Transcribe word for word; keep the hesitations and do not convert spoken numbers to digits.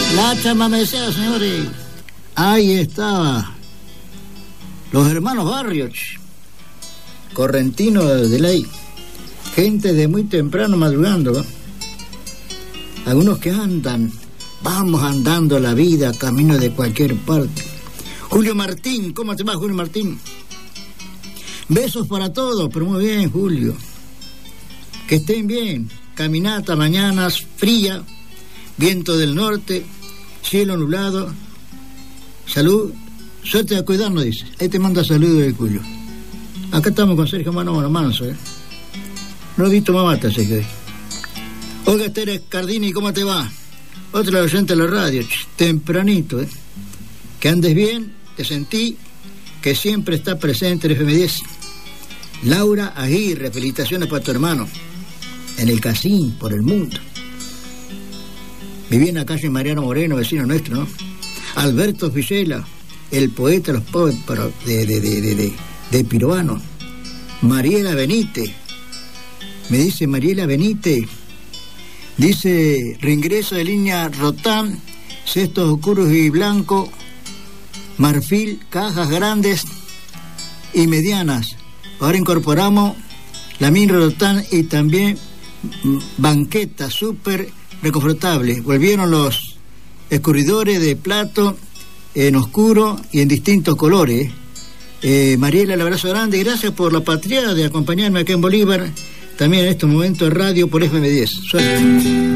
La chamamecea, señores. Ahí estaba. Los hermanos Barrios, correntino de ley. Gente de muy temprano madrugando, ¿no? Algunos que andan, vamos andando la vida, camino de cualquier parte. Julio Martín, ¿cómo te va, Julio Martín? Besos para todos, pero muy bien, Julio. Que estén bien. Caminata, mañanas, fría, viento del norte, cielo nublado. Salud, suerte a cuidarnos, dice. Ahí te manda saludos de Julio. Acá estamos con Sergio Mano Mano Manso, ¿eh? No he visto mamata, sé que. Olga Teres Cardini, ¿cómo te va? Otra oyente de la radio, ch, tempranito, ¿eh? Que andes bien, te sentí, que siempre está presente en F M diez. Laura Aguirre, felicitaciones para tu hermano. En el Casín, por el mundo. Viví en la calle Mariano Moreno, vecino nuestro, ¿no? Alberto Villela, el poeta de los pobres de, de, de, de, de, de Piroano. Mariela Benítez. Me dice Mariela Benítez. Dice, reingreso de línea Rotán, cestos oscuros y blancos, marfil, cajas grandes y medianas. Ahora incorporamos la mini Rotán y también banqueta súper reconfortable. Volvieron los escurridores de plato en oscuro y en distintos colores. Eh, Mariela, el abrazo grande y gracias por la patria de acompañarme acá en Bolívar, también en estos momentos de radio por F M diez. Suerte.